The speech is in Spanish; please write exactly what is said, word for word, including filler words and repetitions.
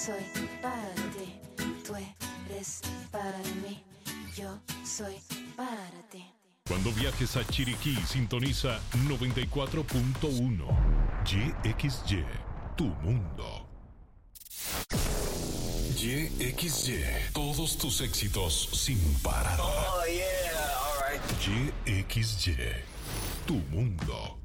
soy para ti, tú eres para mí, yo soy para ti. Cuando viajes a Chiriquí, sintoniza noventa y cuatro punto uno. Y X Y, tu mundo. Y X Y, todos tus éxitos sin parada. Oh, yeah, all right. Y X Y, tu mundo.